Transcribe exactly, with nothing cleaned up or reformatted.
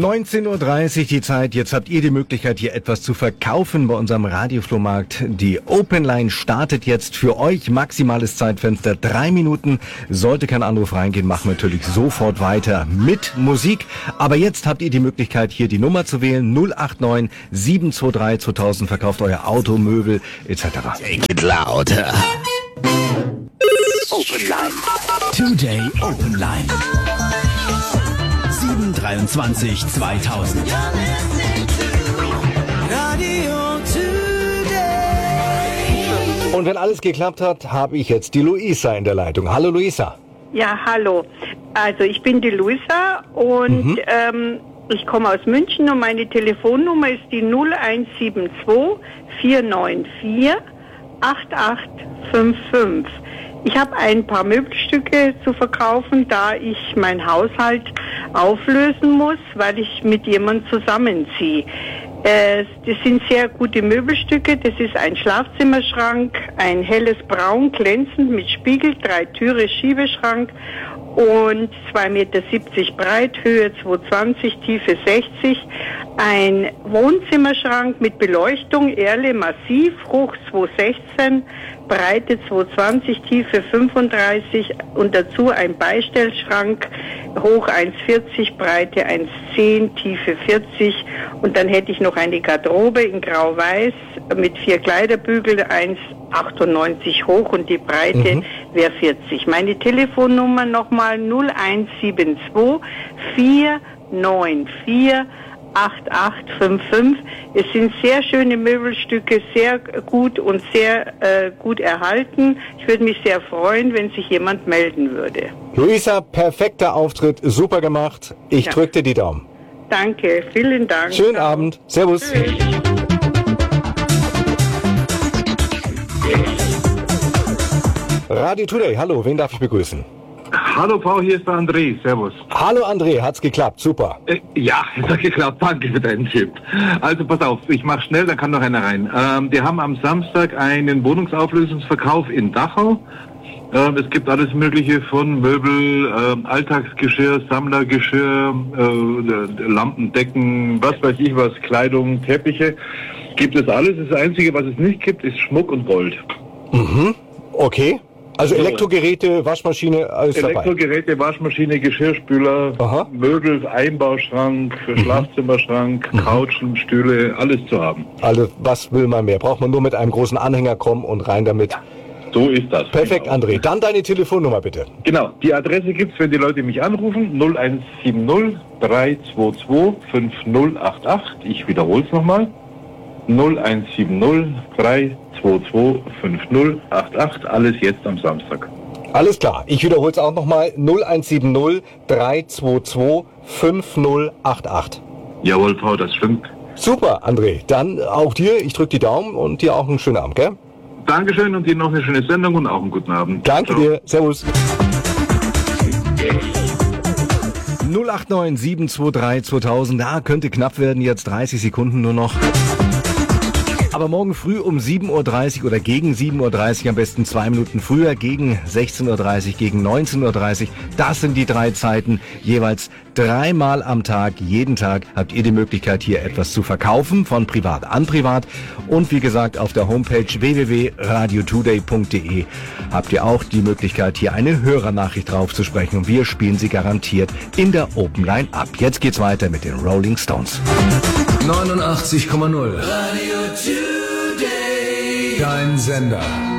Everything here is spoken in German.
neunzehn Uhr dreißig die Zeit. Jetzt habt ihr die Möglichkeit, hier etwas zu verkaufen bei unserem Radioflohmarkt. Die Open Line startet jetzt für euch. Maximales Zeitfenster drei Minuten. Sollte kein Anruf reingehen, machen wir natürlich sofort weiter mit Musik. Aber jetzt habt ihr die Möglichkeit, hier die Nummer zu wählen. null acht neun sieben zwei drei zweitausend. Verkauft euer Auto, Möbel et cetera. Take it louder. Open Line. Today Open Line. sieben dreiundzwanzig zweitausend. Und wenn alles geklappt hat, habe ich jetzt die Luisa in der Leitung. Hallo Luisa. Ja, hallo. Also ich bin die Luisa und mhm. ähm, ich komme aus München und meine Telefonnummer ist die null eins sieben zwei vier neun vier acht acht fünf fünf. Ich habe ein paar Möbelstücke zu verkaufen, da ich mein Haushalt auflösen muss, weil ich mit jemandem zusammenziehe. Äh, das sind sehr gute Möbelstücke. Das ist ein Schlafzimmerschrank, ein helles Braun, glänzend mit Spiegel, drei Türe, Schiebeschrank und zwei Meter siebzig breit, Höhe zwei zwanzig, Tiefe sechzig. Ein Wohnzimmerschrank mit Beleuchtung, Erle massiv, hoch zwei sechzehn, Breite zwei zwanzig, Tiefe fünfunddreißig und dazu ein Beistellschrank, hoch eins vierzig, Breite eins zehn, Tiefe vierzig und dann hätte ich noch eine Garderobe in grau-weiß mit vier Kleiderbügel, eins achtundneunzig hoch und die Breite mhm. wäre vierzig. Meine Telefonnummer nochmal null eins sieben zwei vier neun vier acht acht fünf fünf. Es sind sehr schöne Möbelstücke, sehr gut und sehr äh, gut erhalten. Ich würde mich sehr freuen, wenn sich jemand melden würde. Luisa, perfekter Auftritt, super gemacht. Ich ja. drücke dir die Daumen. Danke, vielen Dank. Schönen Ciao. Abend, servus. Tschüss. Radio Today, hallo, wen darf ich begrüßen? Hallo Frau, hier ist der André, servus. Hallo André, hat's geklappt, super. Äh, ja, es hat geklappt, danke für deinen Tipp. Also pass auf, ich mach schnell, da kann noch einer rein. Ähm, wir haben am Samstag einen Wohnungsauflösungsverkauf in Dachau. Ähm, es gibt alles mögliche von Möbel, äh, Alltagsgeschirr, Sammlergeschirr, äh, Lampen, Decken, was weiß ich was, Kleidung, Teppiche. Gibt es alles. Das Einzige, was es nicht gibt, ist Schmuck und Gold. Mhm, okay. Also Elektrogeräte, Waschmaschine, alles dabei. Elektrogeräte, Waschmaschine, Geschirrspüler, Aha. Möbel, Einbauschrank, mhm. Schlafzimmerschrank, mhm. Couchen, Stühle, alles zu haben. Also was will man mehr? Braucht man nur mit einem großen Anhänger kommen und rein damit? Ja. So ist das. Perfekt, genau. André. Dann deine Telefonnummer bitte. Genau, die Adresse gibt's, wenn die Leute mich anrufen, null eins sieben null drei zwei zwei fünf null acht acht. Ich wiederhole es nochmal. null eins sieben null drei zwei zwei fünf null acht acht. Alles jetzt am Samstag. Alles klar. Ich wiederhole es auch nochmal. null eins sieben null drei zwei zwei fünf null acht acht. Jawohl, Frau, das stimmt. Super, André. Dann auch dir. Ich drücke die Daumen und dir auch einen schönen Abend, gell? Dankeschön und dir noch eine schöne Sendung und auch einen guten Abend. Danke Ciao. dir. Servus. null acht neun sieben zwei drei zweitausend. Da könnte knapp werden. Jetzt dreißig Sekunden nur noch. Aber morgen früh um sieben Uhr dreißig oder gegen sieben Uhr dreißig, am besten zwei Minuten früher, gegen sechzehn Uhr dreißig, gegen neunzehn Uhr dreißig. Das sind die drei Zeiten, jeweils dreimal am Tag, jeden Tag habt ihr die Möglichkeit, hier etwas zu verkaufen, von privat an privat. Und wie gesagt, auf der Homepage w w w punkt radio today punkt d e habt ihr auch die Möglichkeit, hier eine Hörernachricht drauf zu sprechen. Und wir spielen sie garantiert in der Open Line ab. Jetzt geht's weiter mit den Rolling Stones. neunundachtzig Komma null Radio Today. Dein Sender.